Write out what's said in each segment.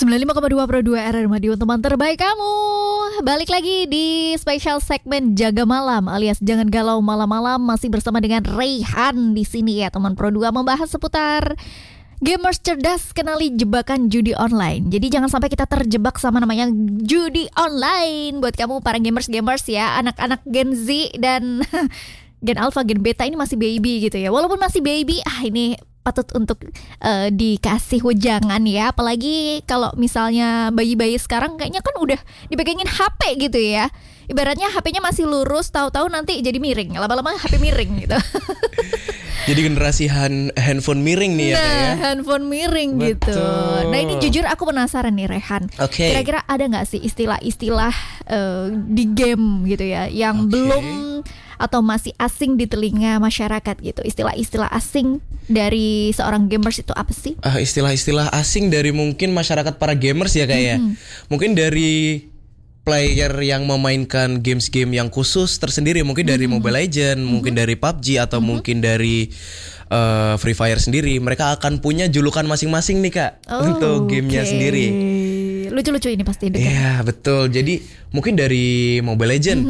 95,2 Pro 2 RRI Radio, teman terbaik kamu. Balik lagi di special segmen Jaga Malam alias Jangan Galau Malam-malam, masih bersama dengan Raihan di sini ya teman Pro 2, membahas seputar gamers cerdas kenali jebakan judi online. Jadi jangan sampai kita terjebak sama namanya judi online. Buat kamu para gamers ya, anak-anak Gen Z dan Gen Alpha, Gen Beta ini masih baby gitu ya. Walaupun masih baby, ini patut untuk dikasih wejangan ya. Apalagi kalau misalnya bayi-bayi sekarang kayaknya kan udah dipegangin HP gitu ya. Ibaratnya HP-nya masih lurus, tahu-tahu nanti jadi miring. Lama-lama HP miring gitu. Jadi generasi handphone miring nih ya. Handphone miring. Betul. Gitu. Nah ini jujur aku penasaran nih Rehan. Kira-kira ada gak sih istilah-istilah di game gitu ya yang belum atau masih asing di telinga masyarakat gitu? Istilah-istilah asing dari seorang gamers itu apa sih? Istilah-istilah asing dari mungkin masyarakat para gamers ya kayak mungkin dari player yang memainkan games-game yang khusus tersendiri, mungkin dari Mobile Legends, mungkin dari PUBG atau mungkin dari Free Fire sendiri. Mereka akan punya julukan masing-masing nih Kak untuk gamenya sendiri. Lucu-lucu ini pasti dengar. Iya betul. Jadi mungkin dari Mobile Legends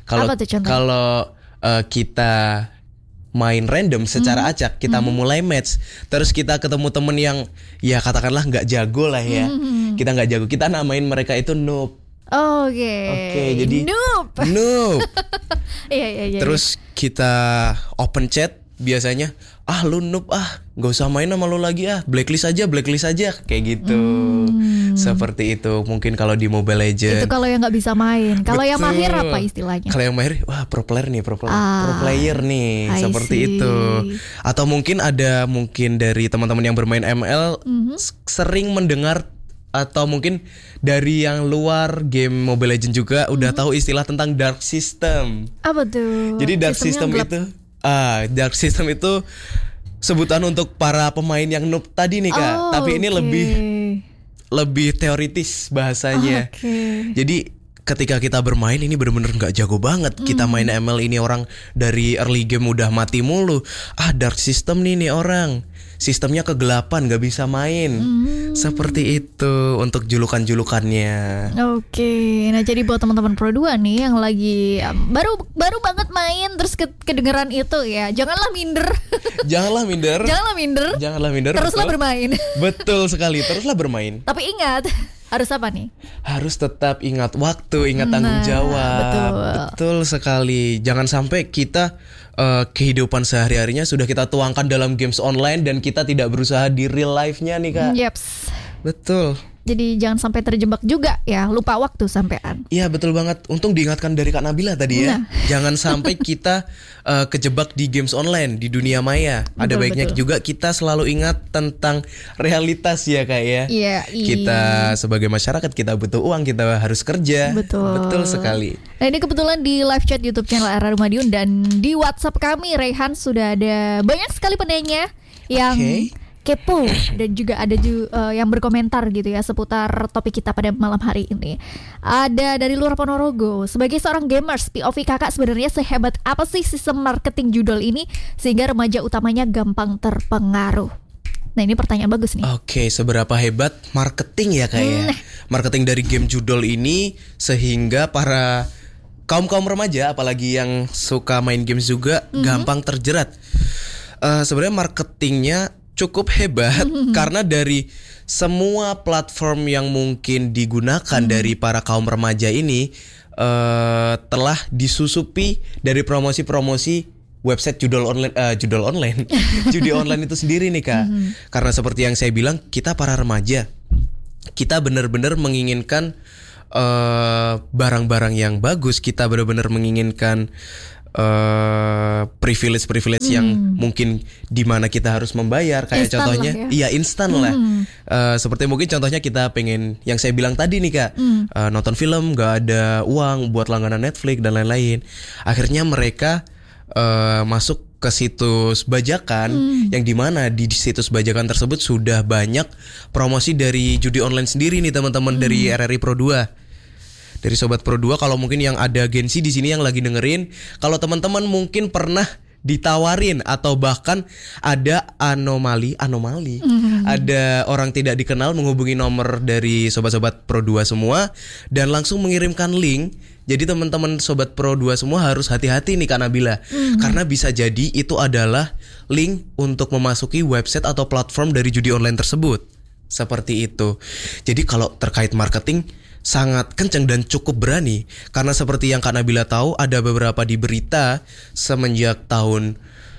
kalau kita main random secara acak, kita memulai match, terus kita ketemu temen yang ya katakanlah nggak jago lah ya, kita nggak jago, kita namain mereka itu noob. Oke, jadi noob. Iya. Terus kita open chat biasanya, lu noob, nggak usah main sama lu lagi, blacklist aja kayak gitu. Seperti itu mungkin kalau di Mobile Legends. Itu kalau yang nggak bisa main. Kalau yang mahir apa istilahnya? Kalau yang mahir, pro player nih, pro player nih, seperti itu. Atau mungkin ada dari teman-teman yang bermain ML sering mendengar atau mungkin dari yang luar game Mobile Legends juga udah tahu istilah tentang dark system. Apa tuh? Jadi dark dark system itu sebutan untuk para pemain yang noob tadi nih Kak. Tapi ini lebih teoritis bahasanya. Jadi ketika kita bermain ini benar-benar nggak jago banget. Kita main ML ini orang dari early game udah mati mulu. Dark system nih orang. Sistemnya kegelapan, nggak bisa main. Seperti itu untuk julukan-julukannya. Nah jadi buat teman-teman Pro 2 nih yang lagi baru banget main terus kedengeran itu ya, janganlah minder. Janganlah minder. Teruslah bermain. Betul sekali, teruslah bermain. Tapi ingat, harus apa nih? Harus tetap ingat waktu, ingat tanggung jawab. Betul sekali. Jangan sampai kita kehidupan sehari-harinya sudah kita tuangkan dalam games online dan kita tidak berusaha di real life-nya nih Kak. Yeps. Betul. Jadi jangan sampai terjebak juga ya, lupa waktu sampean. Iya betul banget. Untung diingatkan dari Kak Nabila tadi ya. Jangan sampai kita kejebak di games online di dunia maya. Ada baiknya juga kita selalu ingat tentang realitas ya Kak ya. Iya. Kita sebagai masyarakat kita butuh uang, kita harus kerja. Betul sekali. Nah ini kebetulan di live chat YouTube channel RRI Madiun dan di WhatsApp kami Raihan sudah ada banyak sekali penanya yang kepo dan juga ada yang berkomentar gitu ya seputar topik kita pada malam hari ini. Ada dari Lurah Ponorogo, sebagai seorang gamers, POV kakak sebenarnya sehebat apa sih sistem marketing judul ini sehingga remaja utamanya gampang terpengaruh? Nah ini pertanyaan bagus nih. Seberapa hebat marketing ya Kak ya? Marketing dari game judul ini sehingga para kaum remaja apalagi yang suka main games juga gampang terjerat. Sebenarnya marketingnya cukup hebat karena dari semua platform yang mungkin digunakan dari para kaum remaja ini telah disusupi dari promosi-promosi website judi online itu sendiri nih Kak. Karena seperti yang saya bilang, kita para remaja kita benar-benar menginginkan barang-barang yang bagus, kita benar-benar menginginkan privilege yang mungkin di mana kita harus membayar kayak instan contohnya instan lah. Seperti mungkin contohnya kita pengen yang saya bilang tadi nih Kak, nonton film nggak ada uang buat langganan Netflix dan lain-lain. Akhirnya mereka masuk ke situs bajakan yang dimana di situs bajakan tersebut sudah banyak promosi dari judi online sendiri nih teman-teman dari RRI Pro 2. Dari Sobat Pro 2, kalau mungkin yang ada Gen Z di sini yang lagi dengerin, kalau teman-teman mungkin pernah ditawarin, atau bahkan ada anomali. Ada orang tidak dikenal menghubungi nomor dari sobat-sobat Pro 2 semua dan langsung mengirimkan link. Jadi teman-teman sobat Pro 2 semua harus hati-hati nih Kak Nabila. Karena bisa jadi itu adalah link untuk memasuki website atau platform dari judi online tersebut. Seperti itu. Jadi kalau terkait marketing sangat kencang dan cukup berani. Karena seperti yang Kak Nabila tahu, ada beberapa di berita semenjak tahun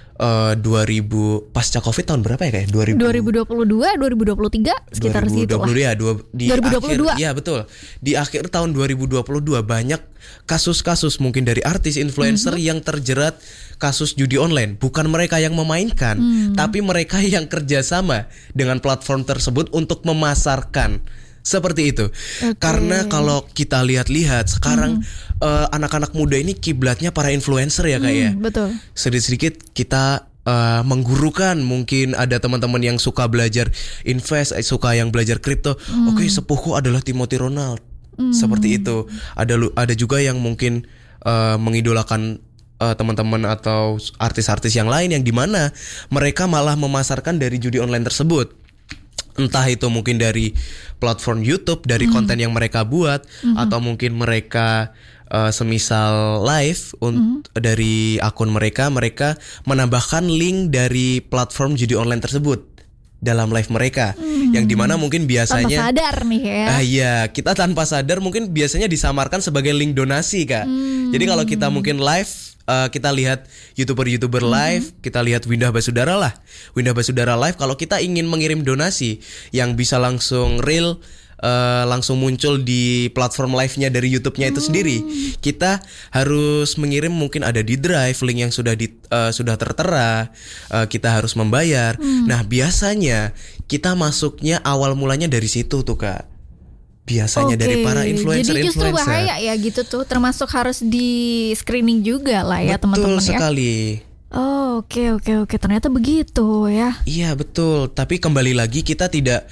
2000 pasca Covid tahun berapa ya kayak 2022, 2023 sekitar segitu lah. Ya, 2022. Iya betul. Di akhir tahun 2022 banyak kasus-kasus mungkin dari artis influencer yang terjerat kasus judi online. Bukan mereka yang memainkan, tapi mereka yang kerjasama dengan platform tersebut untuk memasarkan. Seperti itu. Karena kalau kita lihat-lihat sekarang anak-anak muda ini kiblatnya para influencer ya Kak ya. Betul. Sedikit-sedikit kita menggurukan, mungkin ada teman-teman yang suka belajar invest, suka yang belajar kripto. Oke, sepuhku adalah Timothy Ronald. Seperti itu. Ada juga yang mungkin mengidolakan teman-teman atau artis-artis yang lain yang dimana mereka malah memasarkan dari judi online tersebut. Entah itu mungkin dari platform YouTube, dari konten yang mereka buat, atau mungkin mereka semisal live dari akun mereka menambahkan link dari platform judi online tersebut dalam live mereka, yang dimana mungkin biasanya tanpa sadar nih ya. Iya, kita tanpa sadar mungkin biasanya disamarkan sebagai link donasi Kak. Jadi kalau kita mungkin live, kita lihat YouTuber live, kita lihat Windah Basudara live. Kalau kita ingin mengirim donasi yang bisa langsung real, langsung muncul di platform live-nya dari YouTube-nya itu sendiri, kita harus mengirim, mungkin ada di drive link yang sudah tertera, kita harus membayar. Nah biasanya kita masuknya awal mulanya dari situ tuh Kak. Biasanya dari para influencer. Jadi justru bahaya ya gitu tuh, termasuk harus di screening juga lah ya teman-teman ya. Betul sekali. Oh, oke. Ternyata begitu ya. Iya betul. Tapi kembali lagi kita tidak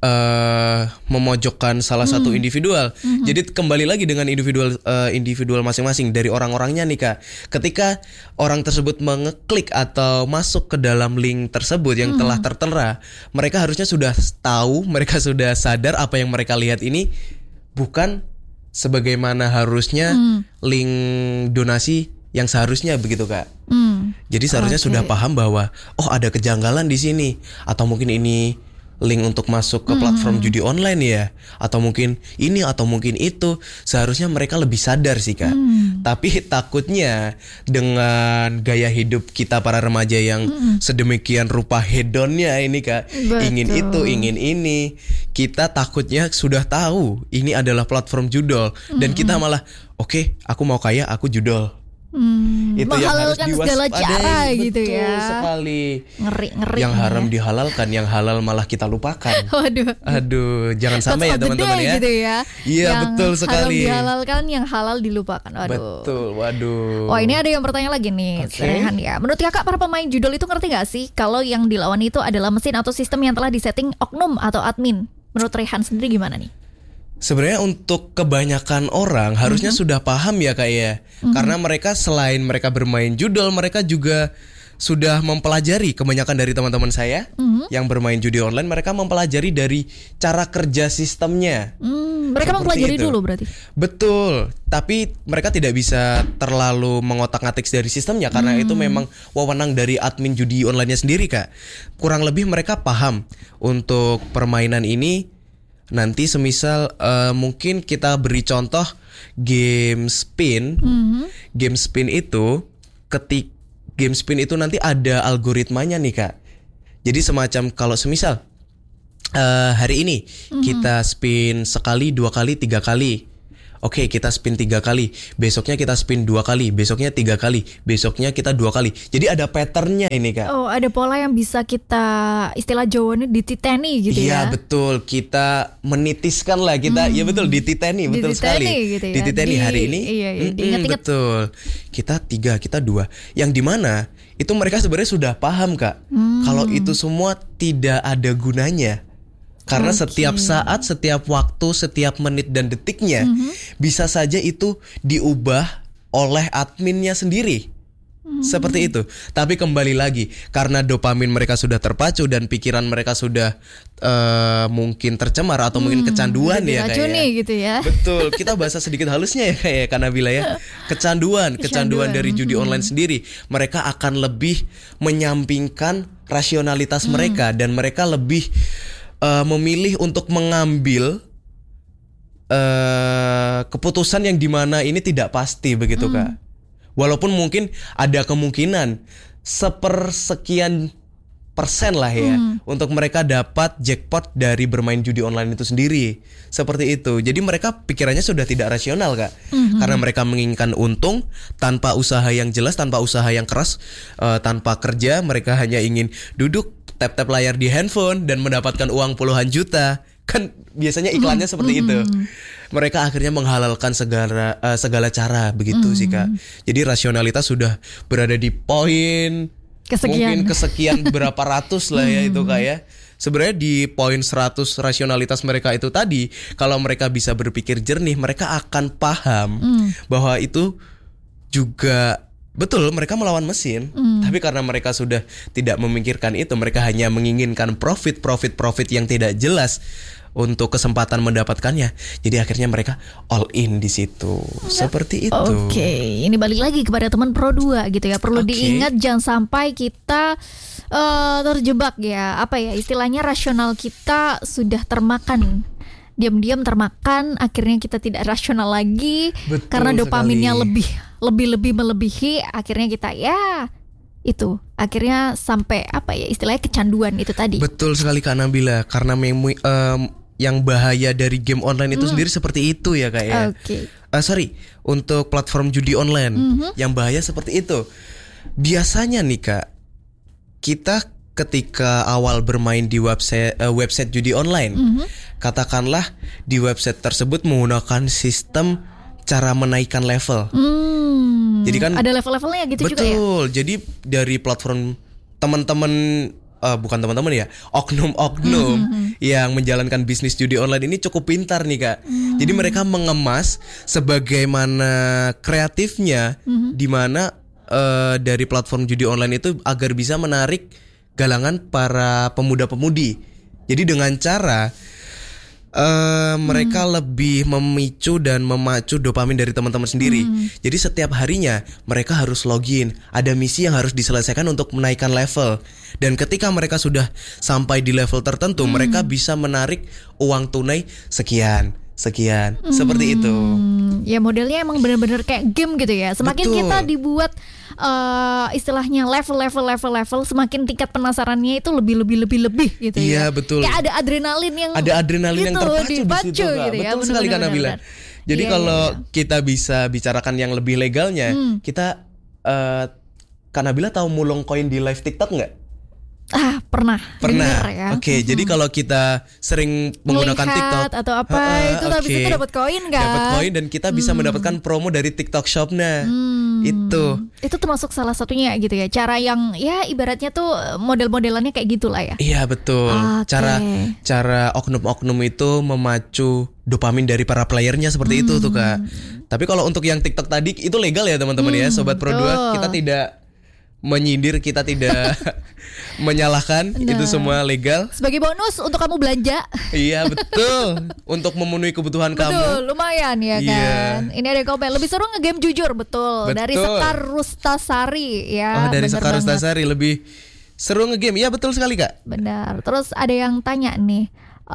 memojokkan salah satu individual. Jadi kembali lagi dengan individual masing-masing dari orang-orangnya nih Kak. Ketika orang tersebut mengeklik atau masuk ke dalam link tersebut yang telah tertera, mereka harusnya sudah tahu, mereka sudah sadar apa yang mereka lihat ini bukan sebagaimana harusnya link donasi yang seharusnya begitu Kak. Jadi seharusnya sudah paham bahwa ada kejanggalan di sini, atau mungkin ini link untuk masuk ke platform judi online ya, atau mungkin ini atau mungkin itu. Seharusnya mereka lebih sadar sih Kak. Tapi takutnya dengan gaya hidup kita para remaja yang sedemikian rupa hedonnya ini Kak, ingin itu, ingin ini, kita takutnya sudah tahu ini adalah platform judol, dan kita malah oke, aku mau kaya, aku judol. Itu yang harus segala cara gitu ya. Betul sekali. Ngeri. Yang haram dihalalkan, yang halal malah kita lupakan. Aduh, jangan sampai ya teman-teman ya. Gitu ya. Iya, betul sekali. Haram dihalalkan, yang halal dilupakan. Betul, waduh. Oh, ini ada yang bertanya lagi nih, Rehan ya. Menurut Kakak, para pemain judol itu ngerti gak sih kalau yang dilawan itu adalah mesin atau sistem yang telah disetting oknum atau admin? Menurut Rehan sendiri gimana nih? Sebenarnya untuk kebanyakan orang harusnya sudah paham ya Kak ya. Karena mereka selain mereka bermain judol, mereka juga sudah mempelajari. Kebanyakan dari teman-teman saya yang bermain judi online, mereka mempelajari dari cara kerja sistemnya. Mereka mempelajari dulu berarti? Betul, tapi mereka tidak bisa terlalu mengotak-ngatik dari sistemnya, karena itu memang wewenang dari admin judi online-nya sendiri Kak. Kurang lebih mereka paham untuk permainan ini. Nanti semisal mungkin kita beri contoh game spin. Game spin itu game spin itu nanti ada algoritmanya nih Kak. Jadi semacam kalau semisal hari ini kita spin sekali, 2 kali, 3 kali. Oke, kita spin 3 kali, besoknya kita spin 2 kali, besoknya 3 kali, besoknya kita 2 kali. Jadi ada patternnya ini Kak. Oh, ada pola yang bisa kita, istilah Jawanya, dititeni gitu ya. Iya betul, kita menitiskan lah kita. Iya betul, dititeni, betul sekali. Gitu ya. Dititeni hari ini. Iya, diingat-ingat. Betul. Kita 3, kita 2. Yang dimana itu mereka sebenarnya sudah paham Kak. Kalau itu semua tidak ada gunanya. Karena setiap saat, setiap waktu, setiap menit dan detiknya bisa saja itu diubah oleh adminnya sendiri. Seperti itu. Tapi kembali lagi, karena dopamin mereka sudah terpacu dan pikiran mereka sudah mungkin tercemar atau mungkin kecanduan ya kayak. Gitu ya. Betul. Kita bahasa sedikit halusnya ya kayak Kanabila ya. Kecanduan dari judi online sendiri. Mereka akan lebih menyampingkan rasionalitas mereka dan mereka lebih memilih untuk mengambil keputusan yang dimana ini tidak pasti begitu Kak. Walaupun mungkin ada kemungkinan sepersekian persen lah ya untuk mereka dapat jackpot dari bermain judi online itu sendiri. Seperti itu. Jadi mereka pikirannya sudah tidak rasional Kak. Karena mereka menginginkan untung tanpa usaha yang jelas, tanpa usaha yang keras, tanpa kerja. Mereka hanya ingin duduk tap-tap layar di handphone dan mendapatkan uang puluhan juta. Kan biasanya iklannya seperti itu. Mereka akhirnya menghalalkan segala cara begitu sih Kak. Jadi rasionalitas sudah berada di poin mungkin kesekian berapa ratus lah ya itu Kak ya. Sebenarnya di poin 100 rasionalitas mereka itu tadi, kalau mereka bisa berpikir jernih, mereka akan paham bahwa itu juga betul mereka melawan mesin. Tapi karena mereka sudah tidak memikirkan itu, mereka hanya menginginkan profit yang tidak jelas untuk kesempatan mendapatkannya. Jadi akhirnya mereka all in di situ. Seperti itu. Oke, ini balik lagi kepada teman Pro 2 gitu ya. Perlu diingat jangan sampai kita terjebak ya. Apa ya istilahnya, rasional kita sudah termakan. Diam-diam termakan, akhirnya kita tidak rasional lagi. Betul karena dopaminnya sekali. lebih melebihi, akhirnya kita itu akhirnya sampai apa ya istilahnya kecanduan itu tadi. Betul sekali Kak Nabila. Karena yang bahaya dari game online itu sendiri seperti itu ya Kak ya. Untuk platform judi online yang bahaya seperti itu. Biasanya nih Kak, kita ketika awal bermain di website judi online, katakanlah di website tersebut menggunakan sistem cara menaikkan level. Jadi kan ada level-levelnya gitu juga ya. Betul. Jadi dari platform oknum-oknum yang menjalankan bisnis judi online ini cukup pintar nih Kak. Jadi mereka mengemas sebagaimana kreatifnya, di mana dari platform judi online itu agar bisa menarik galangan para pemuda-pemudi. Jadi dengan cara mereka lebih memicu dan memacu dopamin dari teman-teman sendiri. Jadi setiap harinya mereka harus login, ada misi yang harus diselesaikan untuk menaikkan level. Dan ketika mereka sudah sampai di level tertentu, mereka bisa menarik uang tunai sekian. Seperti itu. Ya modelnya emang benar-benar kayak game gitu ya. Semakin kita dibuat istilahnya level, semakin tingkat penasarannya itu lebih gitu ya. Iya betul. Kayak ada adrenalin yang terpacu di situ gitu ya. Betul sekali Kak Nabila. Jadi kalau kita bisa bicarakan yang lebih legalnya, kita Kak Nabila tahu mulung koin di live TikTok nggak? Pernah. Ya? Oke, jadi kalau kita sering menggunakan TikTok atau apa itu habis itu dapat koin kan? Dapat koin dan kita bisa mendapatkan promo dari TikTok Shop-nya. Itu termasuk salah satunya gitu ya. Cara yang ya ibaratnya tuh model-modelannya kayak gitulah ya. Iya betul. Cara oknum-oknum itu memacu dopamin dari para playernya seperti itu tuh Kak. Tapi kalau untuk yang TikTok tadi itu legal ya teman-teman ya, Sobat Pro 2. Kita tidak menyindir, kita tidak menyalahkan, itu semua legal. Sebagai bonus untuk kamu belanja. Iya betul, untuk memenuhi kebutuhan kamu. Betul, lumayan ya kan. Ini ada komen, lebih seru ngegame jujur, betul. Dari Sekar Rustasari ya. Dari Sekar Rustasari lebih seru ngegame, ya betul sekali Kak. Benar. Terus ada yang tanya nih,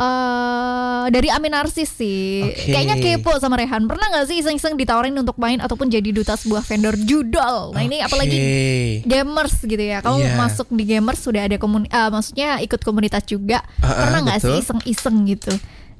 dari Amin Narsis sih. Kayaknya kepo sama Rehan. Pernah gak sih iseng-iseng ditawarin untuk main ataupun jadi duta sebuah vendor judol? Nah ini apalagi gamers gitu ya. Kalau masuk di gamers sudah ada maksudnya ikut komunitas juga. Pernah gak sih iseng-iseng gitu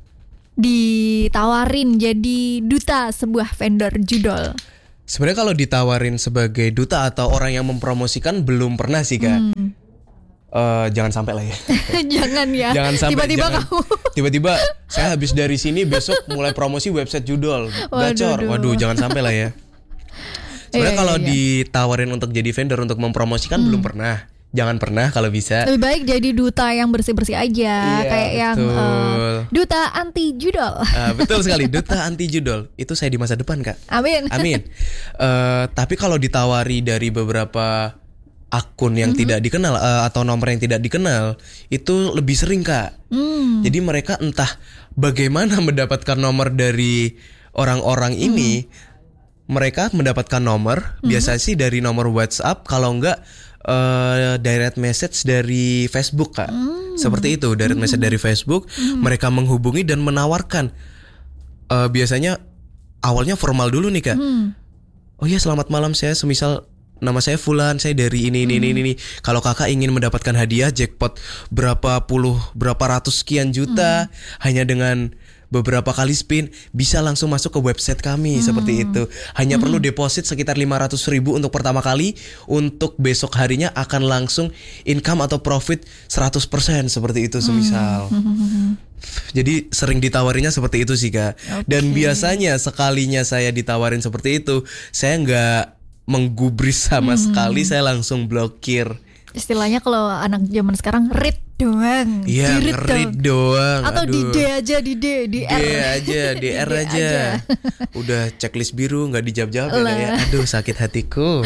ditawarin jadi duta sebuah vendor judol? Sebenarnya kalau ditawarin sebagai duta atau orang yang mempromosikan belum pernah sih Kak. Jangan sampai lah ya. Jangan sampai. Tiba-tiba saya habis dari sini besok mulai promosi website judol gacor. Waduh, jangan sampai lah ya. Sebenarnya kalau ditawarin untuk jadi vendor untuk mempromosikan belum pernah. jangan pernah kalau bisa. Lebih baik jadi duta yang bersih-bersih aja, Iya, kayak yang duta anti judol. Betul sekali, duta anti judol. Itu saya di masa depan, Kak. Amin. Amin. Tapi kalau ditawari dari beberapa akun yang tidak dikenal atau nomor yang tidak dikenal, itu lebih sering, Kak. Jadi mereka entah bagaimana mendapatkan nomor dari orang-orang ini. Mereka mendapatkan nomor, biasa sih dari nomor WhatsApp, kalau enggak direct message dari Facebook, Kak. Seperti itu, direct message dari Facebook. Mereka menghubungi dan menawarkan. Biasanya awalnya formal dulu nih, Kak. Oh iya, selamat malam, saya semisal nama saya Fulan, saya dari ini. Kalau kakak ingin mendapatkan hadiah jackpot berapa ratus sekian juta hanya dengan beberapa kali spin, bisa langsung masuk ke website kami. Seperti itu. Hanya perlu deposit sekitar 500.000 untuk pertama kali. Untuk besok harinya akan langsung income atau profit 100%. Seperti itu semisal. Jadi sering ditawarinya seperti itu sih, Kak. Dan biasanya sekalinya saya ditawarin seperti itu, saya nggak menggubris sama sekali, saya langsung blokir. Istilahnya kalau anak zaman sekarang read doang. Iya, read doang. Atau di D aja, di R. D R aja. Udah checklist biru nggak dijawab-jawab ya. Aduh, sakit hatiku.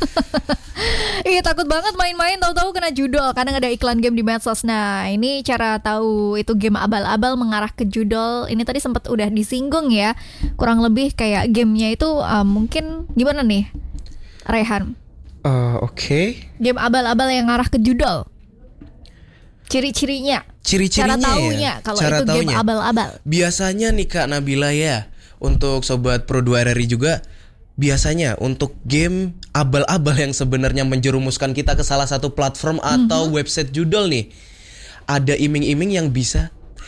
Iya, takut banget main-main tahu-tahu kena judol. Kadang ada iklan game di medsos. Nah, ini cara tahu itu game abal-abal mengarah ke judol. Ini tadi sempat udah disinggung ya. Kurang lebih kayak gamenya itu mungkin gimana nih, Rehan? Oke. Game abal-abal yang ngarah ke judol. Ciri-cirinya. Ciri-cirinya cara taunya ya. Kalau cara itu taunya. Game abal-abal. Biasanya nih, Kak Nabila ya, untuk sobat Pro 2 RRI juga, biasanya untuk game abal-abal yang sebenarnya menjerumuskan kita ke salah satu platform atau website judol nih, ada iming-iming yang bisa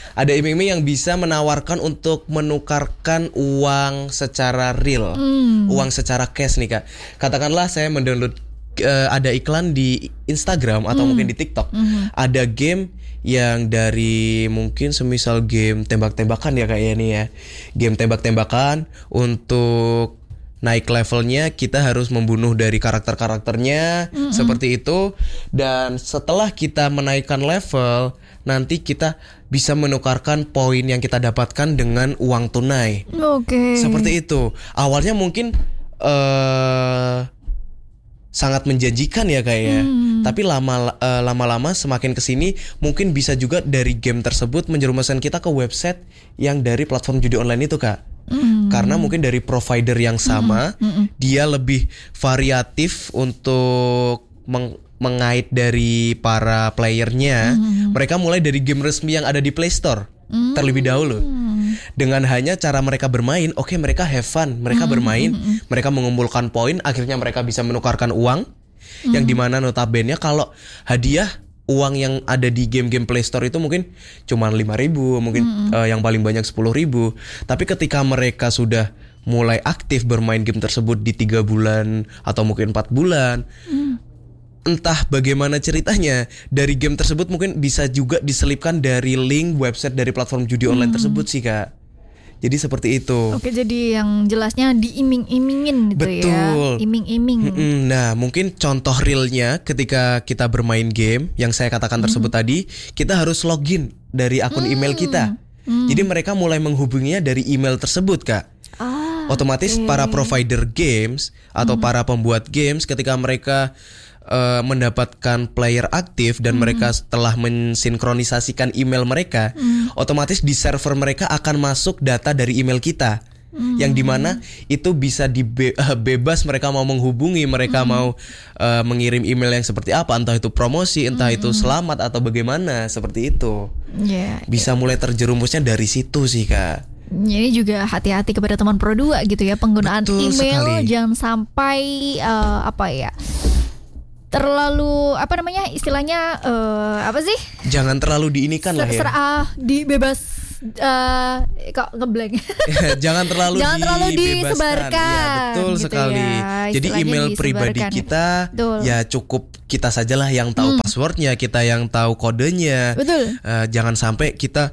menawarkan untuk menukarkan uang secara real, uang secara cash nih, Kak. Katakanlah saya mendownload ada iklan di Instagram atau mungkin di TikTok, ada game yang dari mungkin semisal game tembak-tembakan ya, kayak ini ya, game tembak-tembakan. Untuk naik levelnya kita harus membunuh dari karakter-karakternya, seperti itu. Dan setelah kita menaikkan level, nanti kita bisa menukarkan poin yang kita dapatkan dengan uang tunai. Seperti itu. Awalnya mungkin sangat menjanjikan ya, kayak tapi lama-lama semakin kesini mungkin bisa juga dari game tersebut menjerumuskan kita ke website yang dari platform judi online itu, Kak. Karena mungkin dari provider yang sama, dia lebih variatif untuk mengait dari para playernya. Mereka mulai dari game resmi yang ada di Play Store terlebih dahulu. Dengan hanya cara mereka bermain, mereka have fun, mereka bermain, mereka mengumpulkan poin, akhirnya mereka bisa menukarkan uang, yang dimana notabene kalau hadiah uang yang ada di game-game Play Store itu mungkin cuma 5.000, mungkin yang paling banyak 10.000. Tapi ketika mereka sudah mulai aktif bermain game tersebut di 3 bulan atau mungkin 4 bulan, entah bagaimana ceritanya, dari game tersebut mungkin bisa juga diselipkan dari link website dari platform judi online tersebut sih, Kak. Jadi seperti itu. Oke, jadi yang jelasnya diiming-imingin gitu. Betul. Ya. Iming-iming. Nah, mungkin contoh realnya ketika kita bermain game yang saya katakan tersebut tadi, kita harus login dari akun email kita. Jadi mereka mulai menghubunginya dari email tersebut, Kak. Otomatis para provider games atau para pembuat games, ketika mereka mendapatkan player aktif dan mereka telah mensinkronisasikan email mereka, otomatis di server mereka akan masuk data dari email kita, yang dimana itu bisa bebas mereka mau menghubungi, mereka mau mengirim email yang seperti apa, entah itu promosi, entah itu selamat atau bagaimana, seperti itu. Bisa mulai terjerumusnya dari situ sih, Kak. Ini juga hati-hati kepada teman Pro 2 gitu ya, penggunaan Betul email sekali. jangan sampai terlalu istilahnya Jangan terlalu diinikan lah ya. Dibebas kok ngeblank. Jangan terlalu disebarkan. Ya, betul gitu sekali. ya, Jadi email pribadi kita ya cukup kita sajalah yang tahu passwordnya, kita yang tahu kodenya. Betul. Jangan sampai kita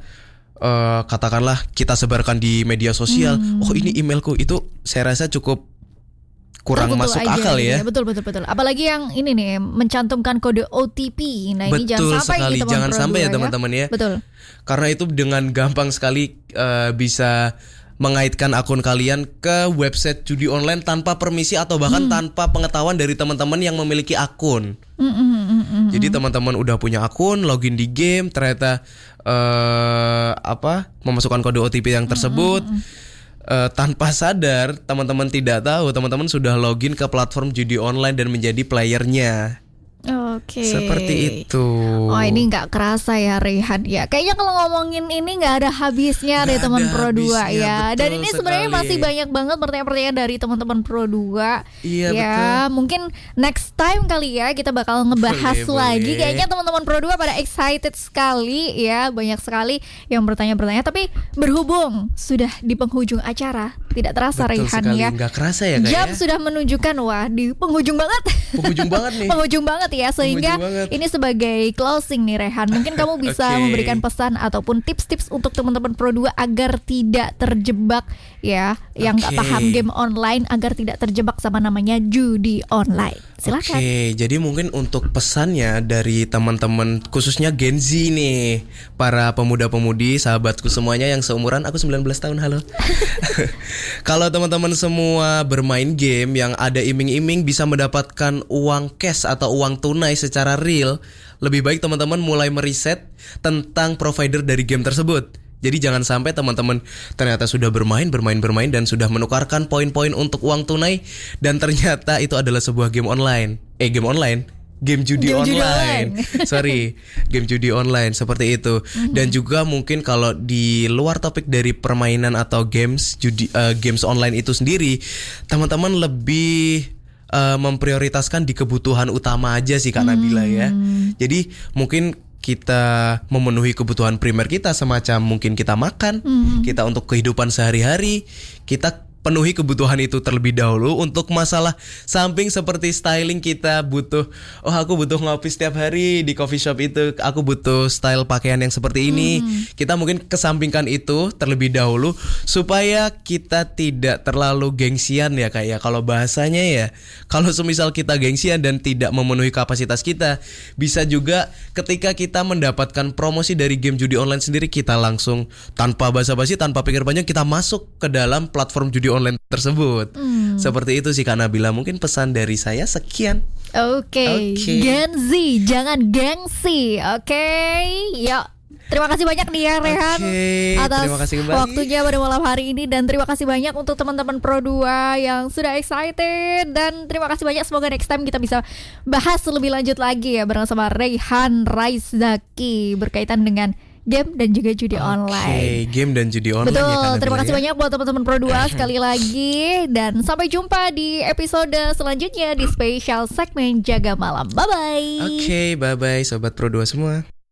katakanlah kita sebarkan di media sosial. Oh, ini emailku, itu saya rasa cukup kurang masuk aja, akal ya. Betul. Apalagi yang ini nih mencantumkan kode OTP. Nah, ini jangan sampai sekali. Gitu, jangan sampai ya teman-teman ya. Betul. Karena itu dengan gampang sekali bisa mengaitkan akun kalian ke website judi online tanpa permisi atau bahkan tanpa pengetahuan dari teman-teman yang memiliki akun. Jadi teman-teman udah punya akun, login di game, ternyata memasukkan kode OTP yang tersebut. Tanpa sadar, teman-teman tidak tahu, teman-teman sudah login ke platform judi online dan menjadi playernya. Oke. Seperti itu. Oh, ini nggak kerasa ya Rehan ya. Kayaknya kalau ngomongin ini nggak ada habisnya deh teman Pro 2 ya. Dan ini sebenarnya masih banyak banget pertanyaan-pertanyaan dari teman-teman Pro 2. Iya, ya, betul. mungkin next time kali ya kita bakal ngebahas lagi. Boleh. Kayaknya teman-teman Pro 2 pada excited sekali ya. Banyak sekali yang bertanya-bertanya. Tapi berhubung sudah di penghujung acara, tidak terasa Betul Rehan sekali. ya. Nggak kerasa ya Jam kayaknya. sudah menunjukkan wah di penghujung banget. Penghujung banget nih. Penghujung banget ya, sehingga banget. ini sebagai closing nih Rehan. Mungkin kamu bisa memberikan pesan ataupun tips-tips untuk teman-teman Pro 2 agar tidak terjebak ya, yang nggak paham game online, agar tidak terjebak sama namanya judi online. Silakan. Jadi mungkin untuk pesannya dari teman-teman khususnya Gen Z nih, para pemuda-pemudi, sahabatku semuanya yang seumuran aku 19 tahun, halo. Kalau teman-teman semua bermain game yang ada iming-iming bisa mendapatkan uang cash atau uang tunai secara real, lebih baik teman-teman mulai meriset tentang provider dari game tersebut. Jadi jangan sampai teman-teman ternyata sudah bermain dan sudah menukarkan poin-poin untuk uang tunai dan ternyata itu adalah sebuah game online. Game judi online. Game judi online seperti itu. Dan juga mungkin kalau di luar topik dari permainan atau games online itu sendiri, teman-teman lebih memprioritaskan di kebutuhan utama aja sih Kak Nabila ya. Jadi mungkin kita memenuhi kebutuhan primer kita, semacam mungkin kita makan, kita untuk kehidupan sehari-hari, kita penuhi kebutuhan itu terlebih dahulu. Untuk masalah samping seperti styling, kita butuh, aku butuh ngopi setiap hari di coffee shop itu, aku butuh style pakaian yang seperti ini. Kita mungkin kesampingkan itu terlebih dahulu supaya kita tidak terlalu gengsian ya kayak kalau bahasanya ya. Kalau semisal kita gengsian dan tidak memenuhi kapasitas kita, bisa juga ketika kita mendapatkan promosi dari game judi online sendiri, kita langsung tanpa basa-basi, tanpa pikir panjang, kita masuk ke dalam platform judi online tersebut. Seperti itu sih Kak Nabila. Mungkin pesan dari saya sekian. Oke. Gen Z jangan gengsi. Yuk. Terima kasih banyak nih ya Rehan atas waktunya pada malam hari ini. Dan terima kasih banyak untuk teman-teman Pro 2 yang sudah excited. Dan terima kasih banyak, semoga next time kita bisa bahas lebih lanjut lagi ya bareng sama Rehan Raizaki berkaitan dengan game dan juga judi online. Game dan judi online. Betul, ya, terima kasih banyak buat teman-teman Pro 2 sekali lagi. Dan sampai jumpa di episode selanjutnya di spesial segmen Jaga Malam. Bye-bye. Bye-bye Sobat Pro 2 semua.